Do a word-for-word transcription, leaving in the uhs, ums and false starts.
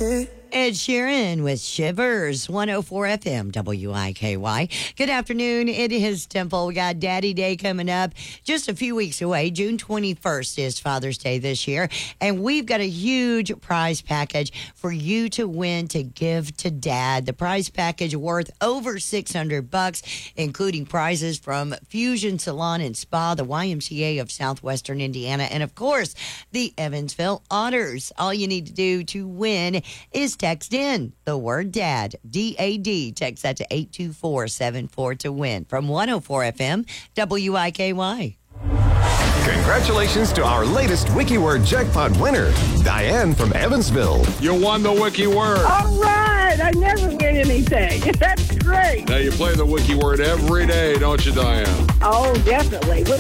Ed Sheeran with Shivers, one oh four F M, W I K Y. Good afternoon. It is Temple. We got Daddy Day coming up just a few weeks away. June twenty-first is Father's Day this year. And we've got a huge prize package for you to win to give to Dad. The prize package worth over six hundred bucks, including prizes from Fusion Salon and Spa, the Y M C A of Southwestern Indiana, and of course, the Evansville Otters. All you need to do to win is text in the word DAD, D A D. Text that to eight two four seven four to win. From one oh four F M, W I K Y. Congratulations to our latest WikiWord jackpot winner, Diane from Evansville. You won the WikiWord. All right. I never win anything. That's great. Now you play the WikiWord every day, don't you, Diane? Oh, definitely. With